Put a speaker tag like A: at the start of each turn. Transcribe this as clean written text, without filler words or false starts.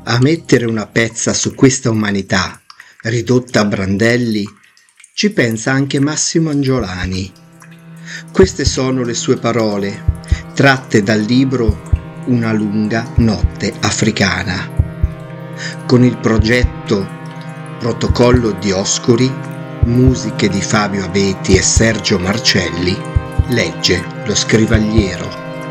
A: A mettere una pezza su questa umanità, ridotta a brandelli, ci pensa anche Massimo Angiolani. Queste sono le sue parole, tratte dal libro Una lunga notte africana. Con il progetto Protocollo Dioscuri, musiche di Fabio Abeti e Sergio Marcelli, legge lo Scrivagliero.